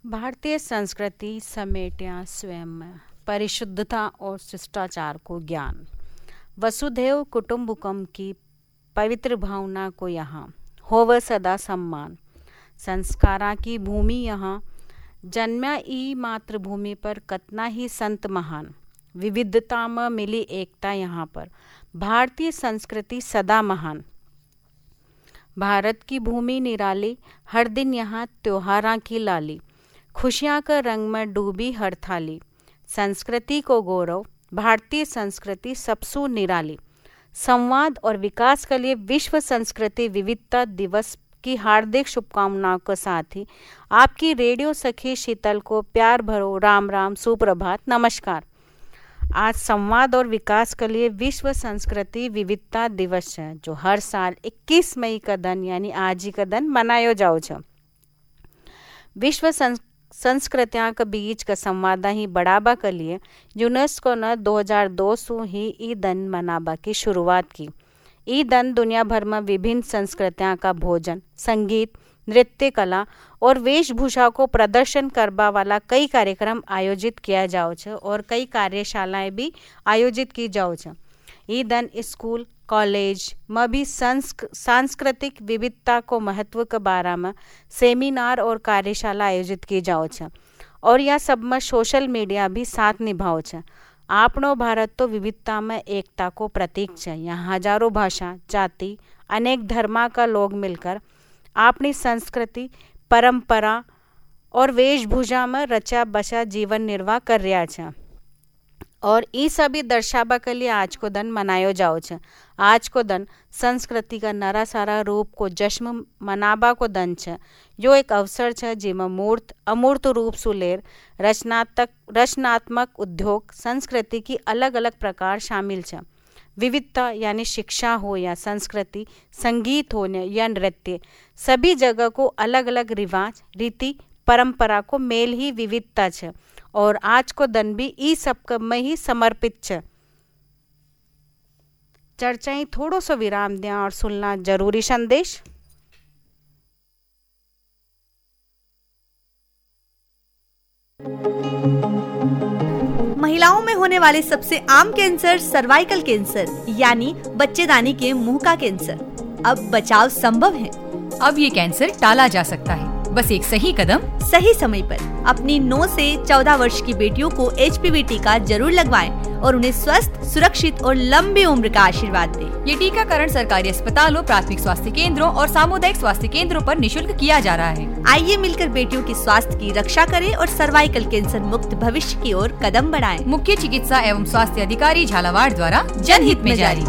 भारतीय संस्कृति समेट्या स्वयं में परिशुद्धता और शिष्टाचार को ज्ञान, वसुधैव कुटुम्बकम की पवित्र भावना को यहाँ होव सदा सम्मान। संस्कारा की भूमि यहाँ जन्म्या ई मातृभूमि पर कतना ही संत महान। विविधता में मिली एकता यहाँ पर भारतीय संस्कृति सदा महान। भारत की भूमि निराली, हर दिन यहाँ त्योहारां की लाली। खुशियाँ का रंग में डूबी हर थाली। संस्कृति को गौरव, भारतीय संस्कृति सबसू निराली। संवाद और विकास के लिए विश्व संस्कृति विविधता दिवस की हार्दिक शुभकामनाओं के साथ ही आपकी रेडियो सखी शीतल को प्यार भरो राम राम, सुप्रभात, नमस्कार। आज संवाद और विकास के लिए विश्व संस्कृति विविधता दिवस है, जो हर साल 21 मई का दिन यानी आज ही का दिन मनायो जाओ छ। विश्व संस्कृतियों के बीच का संवाद ही बढ़ावा के लिए यूनेस्को ने 2002 से ही ई दिन मनाबा की शुरुआत की। ई दिन दुनिया भर में विभिन्न संस्कृतियों का भोजन, संगीत, नृत्य कला और वेशभूषा को प्रदर्शन करवा वाला कई कार्यक्रम आयोजित किया जाओ छ और कई कार्यशालाएं भी आयोजित की जाओ छ। ई दिन स्कूल कॉलेज में भी सांस्कृतिक विविधता को महत्व के बारे में सेमिनार और कार्यशाला आयोजित की जाओ छ और यह सब में सोशल मीडिया भी साथ निभाओ छ। आपनो भारत तो विविधता में एकता को प्रतीक छ। यहाँ हजारों भाषा, जाति, अनेक धर्मा का लोग मिलकर अपनी संस्कृति, परंपरा और वेशभूषा में रचा बसा जीवन निर्वाह कर रहा छ और ई सभी दर्शावा के लिए आज को दिन मनायो जाओ छ। आज को दिन संस्कृति का नरा सारा रूप को जश्न मनाबा को दिन छ। यो एक अवसर छ जिसमें मूर्त अमूर्त रूप सुलेर रचनात्मक उद्योग संस्कृति की अलग अलग प्रकार शामिल छ। विविधता यानी शिक्षा हो या संस्कृति, संगीत हो या नृत्य, सभी जगह को अलग अलग रिवाज, रीति, परंपरा को मेल ही विविधता छ और आज को दिन भी ई सब में ही समर्पित छ। चर्चाएं थोड़ो सो विराम दें और सुनना जरूरी संदेश। महिलाओं में होने वाले सबसे आम कैंसर सर्वाइकल कैंसर यानी बच्चेदानी के मुंह का कैंसर। अब बचाव संभव है। अब ये कैंसर टाला जा सकता है, बस एक सही कदम सही समय पर। अपनी 9 से 14 वर्ष की बेटियों को HPV टीका जरूर लगवाएं और उन्हें स्वस्थ, सुरक्षित और लंबी उम्र का आशीर्वाद दें। ये टीकाकरण सरकारी अस्पतालों, प्राथमिक स्वास्थ्य केंद्रों और सामुदायिक स्वास्थ्य केंद्रों पर निशुल्क किया जा रहा है। आइए मिलकर बेटियों के स्वास्थ्य की रक्षा करें और सर्वाइकल कैंसर मुक्त भविष्य की ओर कदम बढ़ाएं। मुख्य चिकित्सा एवं स्वास्थ्य अधिकारी झालावाड़ द्वारा जनहित में जारी।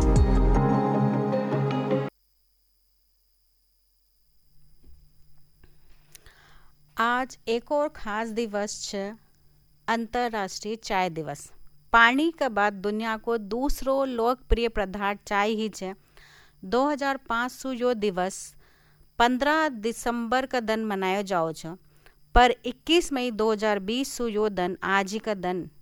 आज एक और खास दिवस है, अंतर्राष्ट्रीय चाय दिवस। पानी के बाद दुनिया को दूसरो लोकप्रिय पदार्थ चाय ही है। 2005 से यो दिवस 15 दिसंबर का दिन मनाया जाओ छ, पर 21 मई 2020 से यो दिन आज ही का दिन